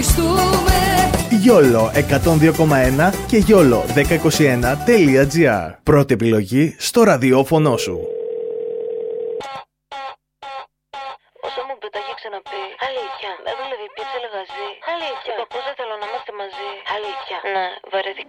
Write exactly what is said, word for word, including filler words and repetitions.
ευχαριστούμε. Γιόλο εκατόν δύο κόμμα ένα και γιόλο δέκα είκοσι ένα τελεία τζι άρ. Πρώτη επιλογή στο ραδιόφωνο σου. Όσο μου το έχει ξαναπεί. Αλήθεια. Δεν δουλεύει πίτσα λεγαζί. Αλήθεια. Και το πώς δεν θέλω να είμαστε μαζί. Αλήθεια. Ναι, βαρέθηκα.